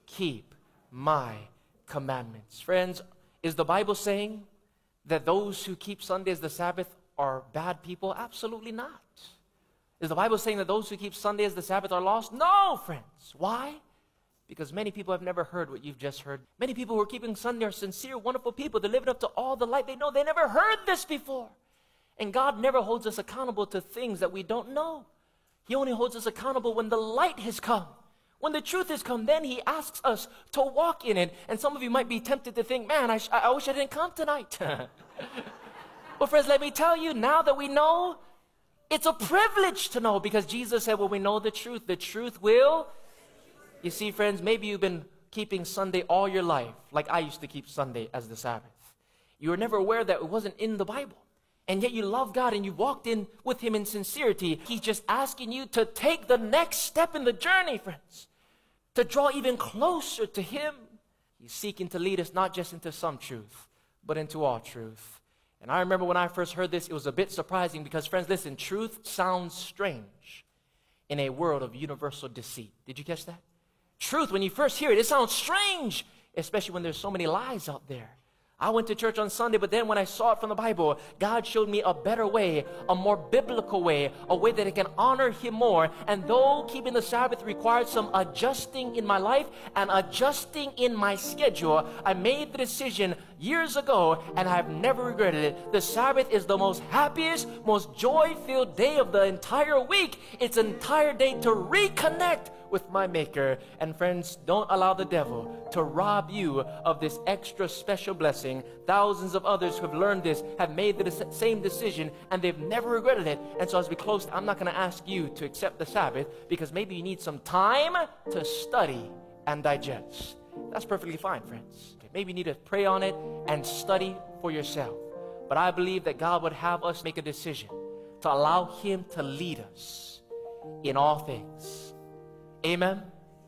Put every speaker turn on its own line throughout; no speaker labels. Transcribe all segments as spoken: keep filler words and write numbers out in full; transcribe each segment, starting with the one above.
keep my commandments. Friends, is the Bible saying that those who keep Sunday as the Sabbath are bad people? Absolutely not. Is the Bible saying that those who keep Sunday as the Sabbath are lost? No, friends. Why? Because many people have never heard what you've just heard. Many people who are keeping Sunday are sincere, wonderful people. They're living up to all the light they know. They never heard this before. And God never holds us accountable to things that we don't know. He only holds us accountable when the light has come. When the truth has come, then He asks us to walk in it. And some of you might be tempted to think, man, I, sh- I wish I didn't come tonight. Well, friends, let me tell you, now that we know, it's a privilege to know, because Jesus said, when we know the truth, the truth will. You see, friends, maybe you've been keeping Sunday all your life, like I used to keep Sunday as the Sabbath. You were never aware that it wasn't in the Bible. And yet you love God and you walked in with Him in sincerity. He's just asking you to take the next step in the journey, friends, to draw even closer to Him. He's seeking to lead us not just into some truth, but into all truth. And I remember when I first heard this, it was a bit surprising because, friends, listen, truth sounds strange in a world of universal deceit. Did you catch that? Truth, when you first hear it, it sounds strange, especially when there's so many lies out there. I went to church on Sunday, but then when I saw it from the Bible, God showed me a better way, a more biblical way, a way that I can honor Him more. And though keeping the Sabbath required some adjusting in my life and adjusting in my schedule, I made the decision years ago, and I have never regretted it. The Sabbath is the most happiest, most joy-filled day of the entire week. It's an entire day to reconnect with my Maker. And friends, don't allow the devil to rob you of this extra special blessing. Thousands of others who have learned this have made the same decision, and they've never regretted it. And so as we close, I'm not going to ask you to accept the Sabbath, because maybe you need some time to study and digest. That's perfectly fine, friends. Okay, maybe you need to pray on it and study for yourself. But I believe that God would have us make a decision to allow Him to lead us in all things. Amen.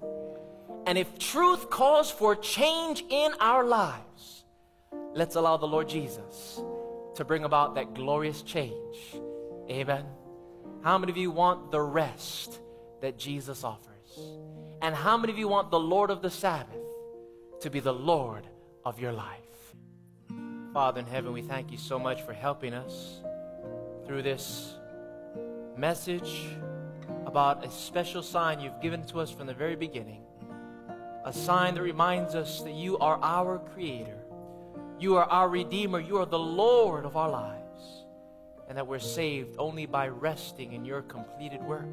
And if truth calls for change in our lives, let's allow the Lord Jesus to bring about that glorious change. Amen. How many of you want the rest that Jesus offers? And how many of you want the Lord of the Sabbath to be the Lord of your life? Father in heaven, we thank You so much for helping us through this message about a special sign You've given to us from the very beginning. A sign that reminds us that You are our Creator. You are our Redeemer. You are the Lord of our lives. And that we're saved only by resting in Your completed work.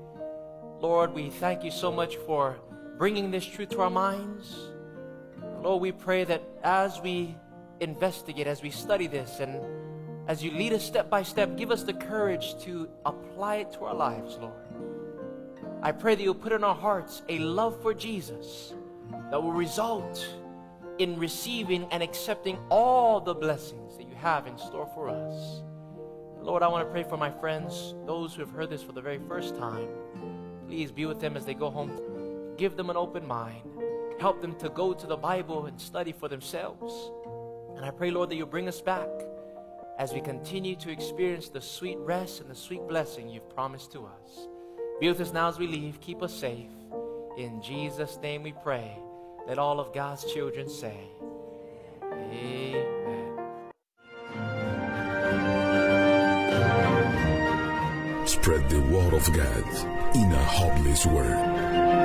Lord, we thank You so much for bringing this truth to our minds. Lord, we pray that as we investigate, as we study this, and as You lead us step by step, give us the courage to apply it to our lives, Lord. I pray that You'll put in our hearts a love for Jesus that will result in receiving and accepting all the blessings that You have in store for us. Lord, I want to pray for my friends, those who have heard this for the very first time. Please be with them as they go home. Give them an open mind. Help them to go to the Bible and study for themselves. And I pray, Lord, that You'll bring us back as we continue to experience the sweet rest and the sweet blessing You've promised to us. Be with us now as we leave. Keep us safe. In Jesus' name we pray. Let all of God's children say, Amen.
Spread the word of God in a hopeless world.